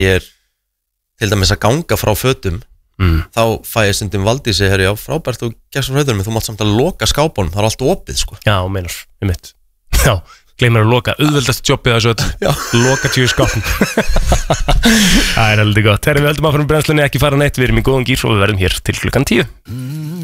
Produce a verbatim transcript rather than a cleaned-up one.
ég er til dæmis að ganga frá fötum mm. þá fæ ég stundum Valdísi herri, já, frábært, þú gerst frá fötum en þú mátt samt að loka skápunum, það er allt opið sko. Já, meinar, ég mitt Já, gleymir að loka, auðveldast jobbið að þessu loka tjú skápum Það er heldur gott. Herri, við höldum að fyrir brennslunni ekki fara neitt, við erum í góðan gír og við verðum hér til klukkan tíu